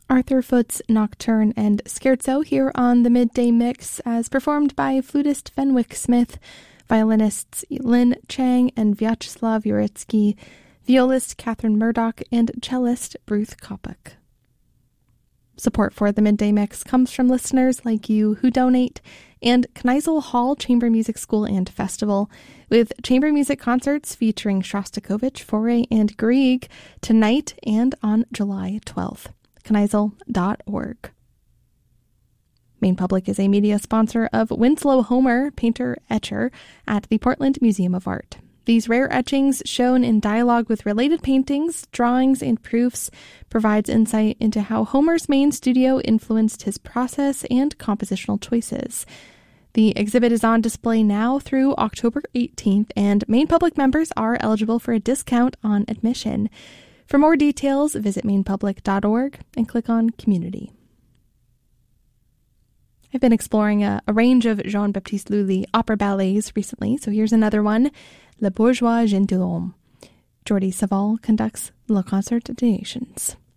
Arthur Foote's Nocturne and Scherzo here on the Midday Mix, as performed by flutist Fenwick Smith, violinists Lynn Chang and Vyacheslav Uritsky, violist Catherine Murdoch, and cellist Ruth Kopek. Support for the Midday Mix comes from listeners like you who donate, and Kneisel Hall Chamber Music School and Festival, with chamber music concerts featuring Shostakovich, Fauré, and Grieg tonight and on July 12th. Kneisel.org. Maine Public is a media sponsor of Winslow Homer, painter-etcher, at the Portland Museum of Art. These rare etchings, shown in dialogue with related paintings, drawings, and proofs, provides insight into how Homer's Maine studio influenced his process and compositional choices. The exhibit is on display now through October 18th, and Maine Public members are eligible for a discount on admission. For more details, visit mainepublic.org and click on Community. I've been exploring a range of Jean-Baptiste Lully opera ballets recently, so here's another one, Le Bourgeois Gentilhomme. Jordi Savall conducts Le Concert des Nations.